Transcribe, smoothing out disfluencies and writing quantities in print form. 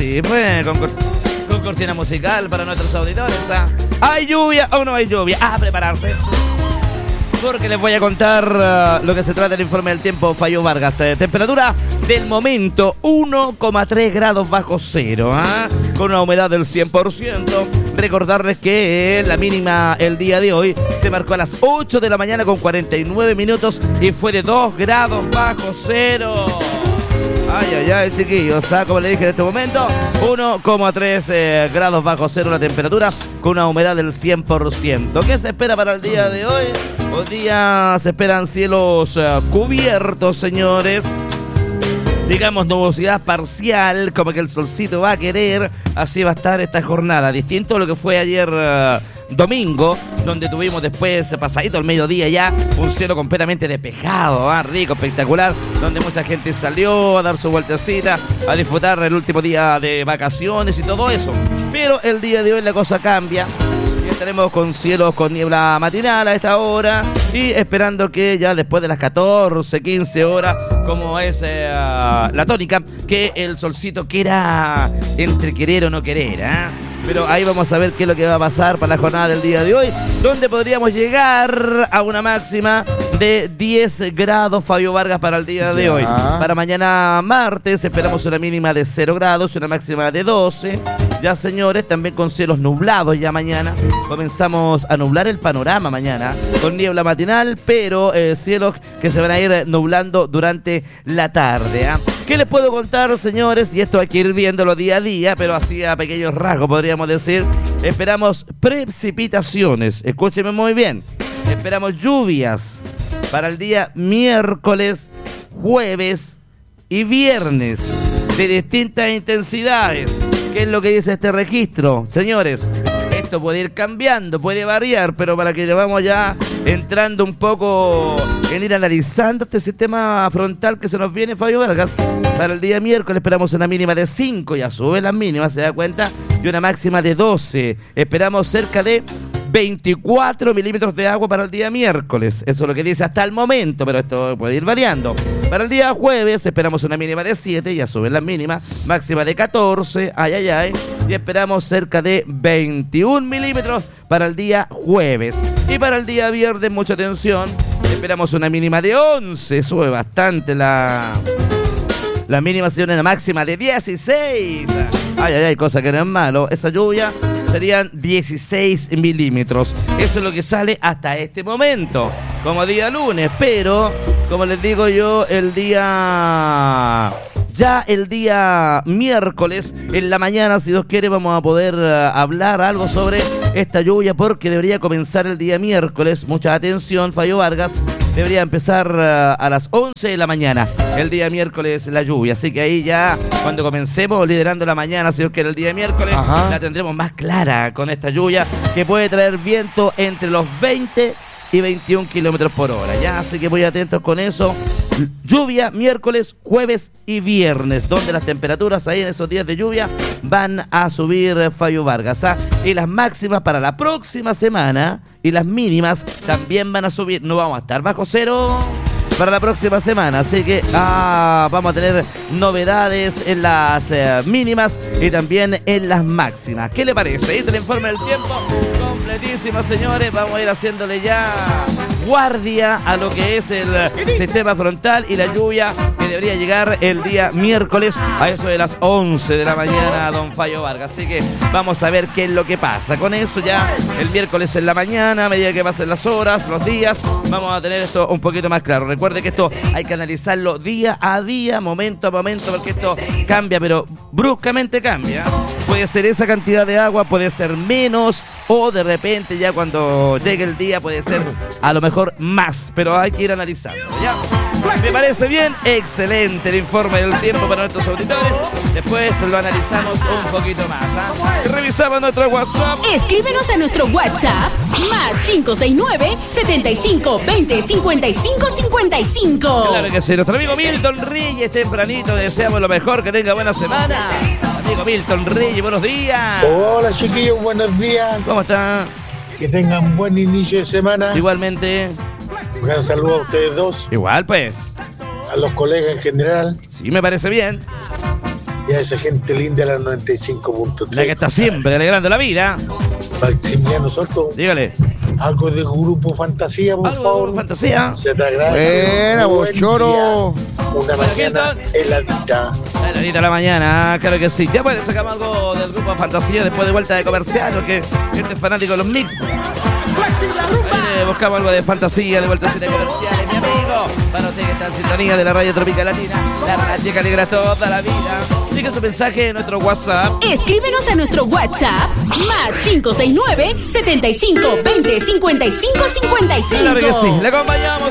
sí, pues, con cortina musical para nuestros auditores. ¿Hay lluvia o no hay lluvia? A prepararse. Porque les voy a contar lo que se trata del informe del tiempo, Fallo Vargas. Temperatura del momento, 1,3 grados bajo cero, con una humedad del 100%. Recordarles que la mínima el día de hoy se marcó a las 8 de la mañana con 49 minutos y fue de 2 grados bajo cero. Ay, chiquillos, como le dije en este momento, 1,3 grados bajo cero la temperatura con una humedad del 100%. ¿Qué se espera para el día de hoy? Hoy día se esperan cielos cubiertos, señores. Digamos, nubosidad parcial, como que el solcito va a querer. Así va a estar esta jornada. Distinto a lo que fue ayer domingo, donde tuvimos después, pasadito al mediodía ya, un cielo completamente despejado, rico, espectacular, donde mucha gente salió a dar su vueltecita, a disfrutar el último día de vacaciones y todo eso. Pero el día de hoy la cosa cambia. Ya estaremos con cielos con niebla matinal a esta hora y esperando que ya después de las 14, 15 horas, como es la tónica, que el solcito quiera entre querer o no querer, Pero ahí vamos a ver qué es lo que va a pasar para la jornada del día de hoy, donde podríamos llegar a una máxima de 10 grados, Fabio Vargas, para el día de hoy. Para mañana martes esperamos una mínima de 0 grados, una máxima de 12. Ya, señores, también con cielos nublados ya mañana. Comenzamos a nublar el panorama mañana, con niebla matinal, pero cielos que se van a ir nublando durante la tarde. ¿Qué les puedo contar, señores? Y esto hay que ir viéndolo día a día, pero así a pequeños rasgos podríamos decir. Esperamos precipitaciones, escúchenme muy bien. Esperamos lluvias para el día miércoles, jueves y viernes de distintas intensidades. ¿Qué es lo que dice este registro? Señores, esto puede ir cambiando, puede variar, pero para que le vamos ya entrando un poco en ir analizando este sistema frontal que se nos viene, Fabio Vargas. Para el día miércoles esperamos una mínima de 5, ya sube las mínimas, se da cuenta, y una máxima de 12. Esperamos cerca de 24 milímetros de agua para el día miércoles. Eso es lo que dice hasta el momento, pero esto puede ir variando. Para el día jueves esperamos una mínima de 7, ya suben las mínimas, máxima de 14, y esperamos cerca de 21 milímetros para el día jueves. Y para el día viernes, mucha atención, esperamos una mínima de 11, sube bastante la mínima, sería una máxima de 16. Cosa que no es malo. Esa lluvia serían 16 milímetros. Eso es lo que sale hasta este momento, como día lunes. Pero, como les digo yo, el día miércoles, en la mañana, si Dios quiere, vamos a poder hablar algo sobre esta lluvia, porque debería comenzar el día miércoles. Mucha atención, Fallo Vargas. Debería empezar a las 11 de la mañana, el día miércoles, la lluvia. Así que ahí ya, cuando comencemos liderando la mañana, si Dios quiere, el día miércoles, la tendremos más clara con esta lluvia, que puede traer viento entre los 20 y 21 kilómetros por hora. Ya, así que muy atentos con eso. Lluvia miércoles, jueves y viernes, donde las temperaturas ahí en esos días de lluvia van a subir, Fabio Vargas. Y las máximas para la próxima semana y las mínimas también van a subir. No vamos a estar bajo cero para la próxima semana, así que vamos a tener novedades en las mínimas y también en las máximas. ¿Qué le parece? Ahí está el informe del tiempo completísimo, señores. Vamos a ir haciéndole ya guardia a lo que es el sistema frontal y la lluvia, que debería llegar el día miércoles a eso de las 11 de la mañana, don Fallo Vargas. Así que vamos a ver qué es lo que pasa con eso ya el miércoles en la mañana. A medida que pasen las horas, los días, vamos a tener esto un poquito más claro. Recuerde que esto hay que analizarlo día a día, momento a momento, porque esto cambia, pero bruscamente cambia. Puede ser esa cantidad de agua, puede ser menos, o de repente ya cuando llegue el día puede ser a lo mejor más, pero hay que ir analizando, ¿ya? ¿Me parece bien? Excelente el informe del tiempo para nuestros auditores. Después lo analizamos un poquito más, Revisamos nuestro WhatsApp. Escríbenos a nuestro WhatsApp más 569-7520-5555. Claro que sí, nuestro amigo Milton Reyes, tempranito, deseamos lo mejor, que tenga buena semana. Amigo Milton Reyes, buenos días. Hola, chiquillos, buenos días. ¿Cómo están? Que tengan buen inicio de semana. Igualmente. Un gran saludo a ustedes dos. Igual, pues. A los colegas en general. Sí, me parece bien. y a esa gente linda de la 95.3. La que está siempre alegrando la vida. Maximiliano Soto, Dígale. algo de Grupo Fantasía, por ¿Algo favor. de fantasía? Se te agradece. Buena, Buen Bochoro. día. Una Bueno, mañana heladita. Ahorita la mañana, claro que sí. Ya pueden sacamos algo del grupo Fantasía después de vuelta de comercial, porque este es fanático de los mix. Ahí buscamos algo de fantasía, de vuelta de comerciales, mi amigo. Para usted que está en sintonía de la radio Tropical Latina, la radio que alegra toda la vida. Sigue su mensaje en nuestro WhatsApp. Escríbenos a nuestro WhatsApp más 569 75 20 55 55. Claro que sí, le acompañamos